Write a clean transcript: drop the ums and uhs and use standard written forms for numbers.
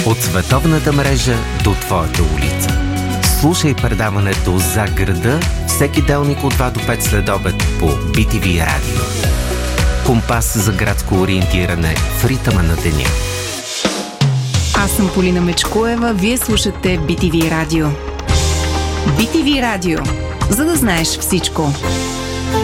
От световната мрежа до твоята улица. Слушай предаването "За града" всеки делник от 2 до 5 следобед по BTV Радио. Компас за градско ориентиране в ритъма на деня. Аз съм Полина Мечкоева, вие слушате BTV Радио. BTV Радио, за да знаеш всичко.